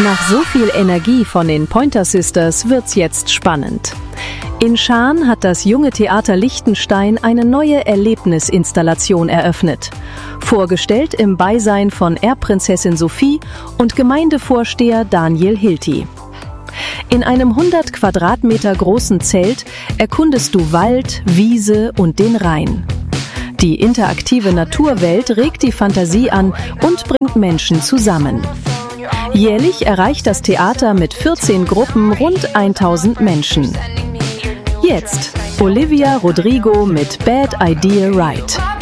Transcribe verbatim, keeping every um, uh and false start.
Nach so viel Energie von den Pointer Sisters wird's jetzt spannend. In Schaan hat das Junge Theater Liechtenstein eine neue Erlebnisinstallation eröffnet. Vorgestellt im Beisein von Erbprinzessin Sophie und Gemeindevorsteher Daniel Hilti. In einem hundert Quadratmeter großen Zelt erkundest du Wald, Wiese und den Rhein. Die interaktive Naturwelt regt die Fantasie an und bringt Menschen zusammen. Jährlich erreicht das Theater mit vierzehn Gruppen rund tausend Menschen. Jetzt Olivia Rodrigo mit Bad Idea Right.